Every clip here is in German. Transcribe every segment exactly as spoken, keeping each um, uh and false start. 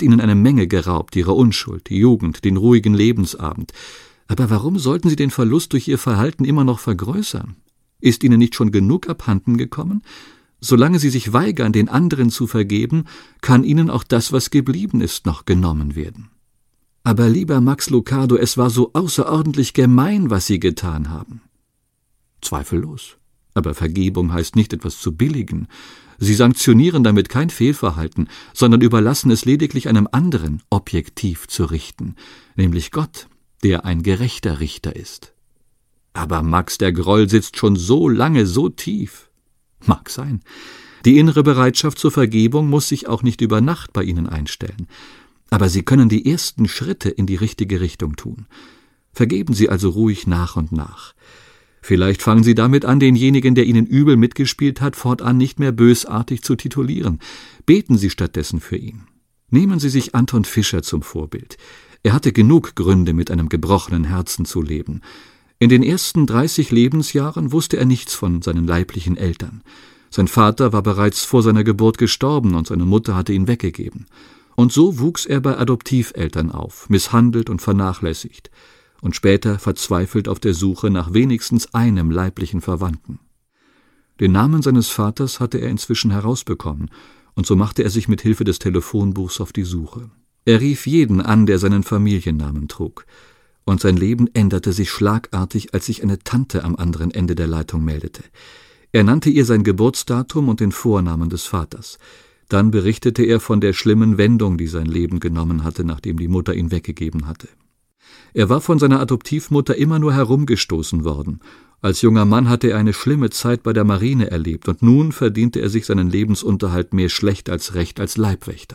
hat ihnen eine Menge geraubt, ihre Unschuld, die Jugend, den ruhigen Lebensabend. Aber warum sollten sie den Verlust durch ihr Verhalten immer noch vergrößern? Ist ihnen nicht schon genug abhanden gekommen? Solange sie sich weigern, den anderen zu vergeben, kann ihnen auch das, was geblieben ist, noch genommen werden. Aber lieber Max Lucado, es war so außerordentlich gemein, was Sie getan haben. Zweifellos. Aber Vergebung heißt nicht, etwas zu billigen. Sie sanktionieren damit kein Fehlverhalten, sondern überlassen es lediglich einem anderen, objektiv zu richten, nämlich Gott, der ein gerechter Richter ist. Aber Max, der Groll sitzt schon so lange, so tief. Mag sein. Die innere Bereitschaft zur Vergebung muss sich auch nicht über Nacht bei Ihnen einstellen. Aber Sie können die ersten Schritte in die richtige Richtung tun. Vergeben Sie also ruhig nach und nach. Vielleicht fangen Sie damit an, denjenigen, der Ihnen übel mitgespielt hat, fortan nicht mehr bösartig zu titulieren. Beten Sie stattdessen für ihn. Nehmen Sie sich Anton Fischer zum Vorbild. Er hatte genug Gründe, mit einem gebrochenen Herzen zu leben. In den ersten dreißig Lebensjahren wusste er nichts von seinen leiblichen Eltern. Sein Vater war bereits vor seiner Geburt gestorben und seine Mutter hatte ihn weggegeben. Und so wuchs er bei Adoptiveltern auf, misshandelt und vernachlässigt und später verzweifelt auf der Suche nach wenigstens einem leiblichen Verwandten. Den Namen seines Vaters hatte er inzwischen herausbekommen, und so machte er sich mit Hilfe des Telefonbuchs auf die Suche. Er rief jeden an, der seinen Familiennamen trug, und sein Leben änderte sich schlagartig, als sich eine Tante am anderen Ende der Leitung meldete. Er nannte ihr sein Geburtsdatum und den Vornamen des Vaters. Dann berichtete er von der schlimmen Wendung, die sein Leben genommen hatte, nachdem die Mutter ihn weggegeben hatte. Er war von seiner Adoptivmutter immer nur herumgestoßen worden. Als junger Mann hatte er eine schlimme Zeit bei der Marine erlebt, und nun verdiente er sich seinen Lebensunterhalt mehr schlecht als recht als Leibwächter.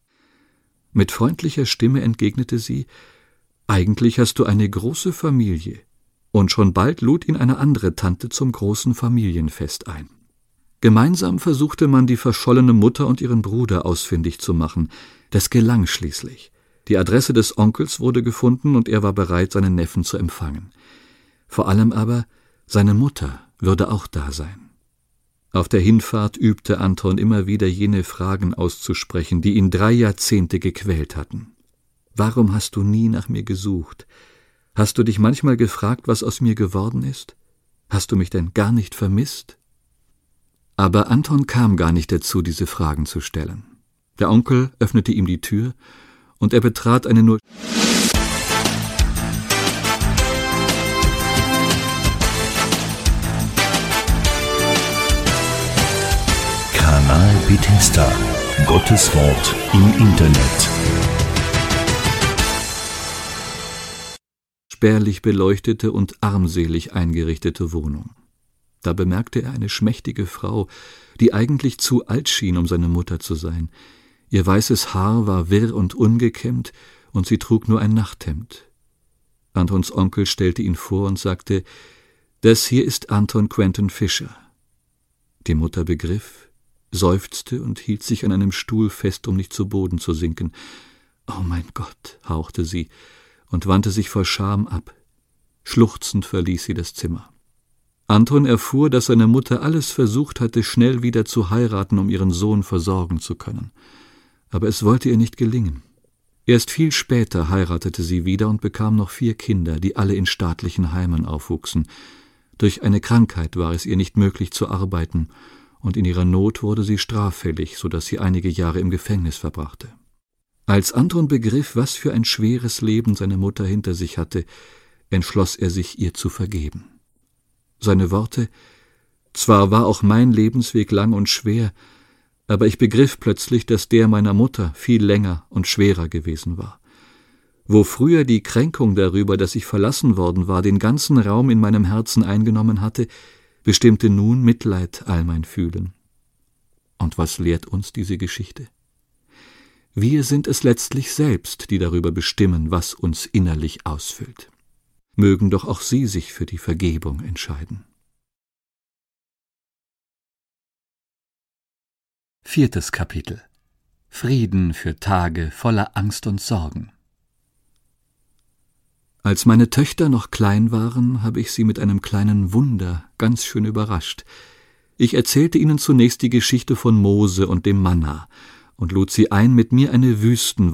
Mit freundlicher Stimme entgegnete sie: »Eigentlich hast du eine große Familie.« Und schon bald lud ihn eine andere Tante zum großen Familienfest ein. Gemeinsam versuchte man, die verschollene Mutter und ihren Bruder ausfindig zu machen. Das gelang schließlich. Die Adresse des Onkels wurde gefunden, und er war bereit, seinen Neffen zu empfangen. Vor allem aber, seine Mutter würde auch da sein. Auf der Hinfahrt übte Anton immer wieder jene Fragen auszusprechen, die ihn drei Jahrzehnte gequält hatten. »Warum hast du nie nach mir gesucht? Hast du dich manchmal gefragt, was aus mir geworden ist? Hast du mich denn gar nicht vermisst?« Aber Anton kam gar nicht dazu, diese Fragen zu stellen. Der Onkel öffnete ihm die Tür, und er betrat eine nur Kanal Bethesda, Gottes Wort im Internet. spärlich beleuchtete und armselig eingerichtete Wohnung. Da bemerkte er eine schmächtige Frau, die eigentlich zu alt schien, um seine Mutter zu sein. Ihr weißes Haar war wirr und ungekämmt, und sie trug nur ein Nachthemd. Antons Onkel stellte ihn vor und sagte: »Das hier ist Anton Quentin Fischer.« Die Mutter begriff, seufzte und hielt sich an einem Stuhl fest, um nicht zu Boden zu sinken. »Oh mein Gott«, hauchte sie und wandte sich vor Scham ab. Schluchzend verließ sie das Zimmer. Anton erfuhr, dass seine Mutter alles versucht hatte, schnell wieder zu heiraten, um ihren Sohn versorgen zu können. Aber es wollte ihr nicht gelingen. Erst viel später heiratete sie wieder und bekam noch vier Kinder, die alle in staatlichen Heimen aufwuchsen. Durch eine Krankheit war es ihr nicht möglich zu arbeiten, und in ihrer Not wurde sie straffällig, so dass sie einige Jahre im Gefängnis verbrachte. Als Anton begriff, was für ein schweres Leben seine Mutter hinter sich hatte, entschloss er sich, ihr zu vergeben. Seine Worte: »Zwar war auch mein Lebensweg lang und schwer, aber ich begriff plötzlich, dass der meiner Mutter viel länger und schwerer gewesen war. Wo früher die Kränkung darüber, dass ich verlassen worden war, den ganzen Raum in meinem Herzen eingenommen hatte, bestimmte nun Mitleid all mein Fühlen.« Und was lehrt uns diese Geschichte? Wir sind es letztlich selbst, die darüber bestimmen, was uns innerlich ausfüllt. Mögen doch auch Sie sich für die Vergebung entscheiden. Viertes Kapitel: Frieden für Tage voller Angst und Sorgen. Als meine Töchter noch klein waren, habe ich sie mit einem kleinen Wunder ganz schön überrascht. Ich erzählte ihnen zunächst die Geschichte von Mose und dem Manna und lud sie ein, mit mir eine Wüsten